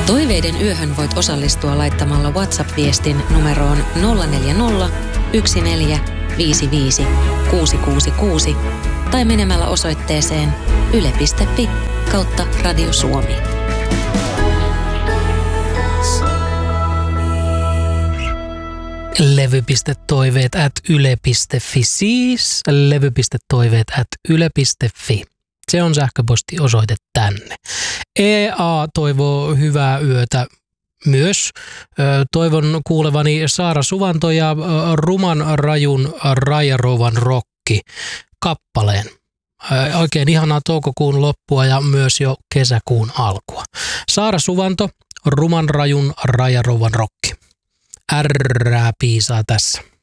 Toiveiden yöhön voit osallistua laittamalla WhatsApp-viestin numeroon 040 1455 666 tai menemällä osoitteeseen yle.fi/Radio Suomi. levy.toiveet@yle.fi, siis levy.toiveet@yle.fi. Se on sähköpostiosoite tänne. EA toivoo hyvää yötä myös. Toivon kuulevani Saara Suvanto ja Ruman rajun Rajarouvan rokki kappaleen. Oikein ihanaa toukokuun loppua ja myös jo kesäkuun alkua. Saara Suvanto, Ruman rajun Rajarouvan rokki. Piisaa tässä.